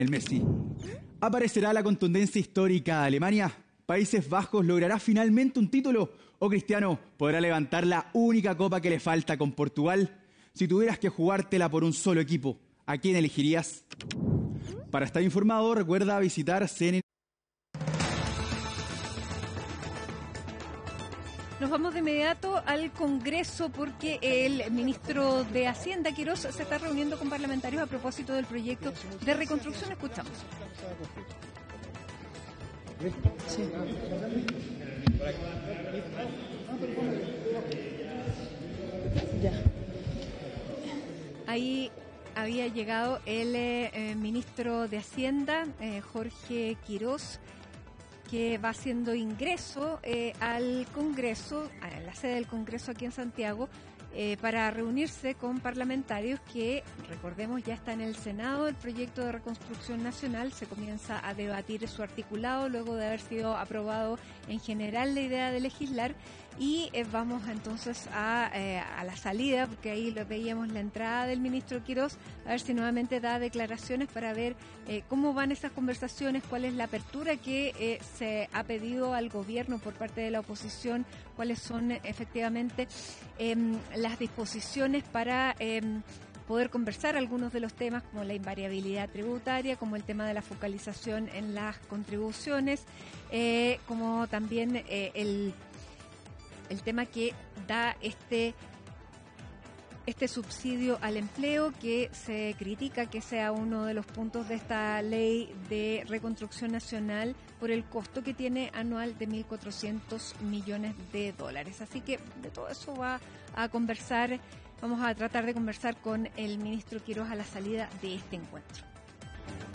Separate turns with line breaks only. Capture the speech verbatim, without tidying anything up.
el Messi. ¿Aparecerá la contundencia histórica de Alemania? ¿Países Bajos logrará finalmente un título? ¿O Cristiano podrá levantar la única copa que le falta con Portugal? Si tuvieras que jugártela por un solo equipo, ¿a quién elegirías? Para estar informado, recuerda visitar C N N.
Nos vamos de inmediato al Congreso porque el ministro de Hacienda, Quirós, se está reuniendo con parlamentarios a propósito del proyecto de reconstrucción. Escuchamos. Sí. Ya. Ahí había llegado el eh, ministro de Hacienda, eh, Jorge Quirós, que va haciendo ingreso eh, al Congreso, a la sede del Congreso aquí en Santiago, eh, para reunirse con parlamentarios que, recordemos, ya está en el Senado el proyecto de reconstrucción nacional. Se comienza a debatir su articulado luego de haber sido aprobado en general la idea de legislar. Y eh, vamos entonces a, eh, a la salida, porque ahí lo veíamos la entrada del ministro Quirós, a ver si nuevamente da declaraciones para ver eh, cómo van esas conversaciones, cuál es la apertura que eh, se ha pedido al gobierno por parte de la oposición, cuáles son eh, efectivamente eh, las disposiciones para eh, poder conversar algunos de los temas como la invariabilidad tributaria, como el tema de la focalización en las contribuciones, eh, como también eh, el el tema que da este este subsidio al empleo, que se critica que sea uno de los puntos de esta ley de reconstrucción nacional por el costo que tiene anual de mil cuatrocientos millones de dólares. Así que de todo eso va a conversar, vamos a tratar de conversar con el ministro Quirós a la salida de este encuentro.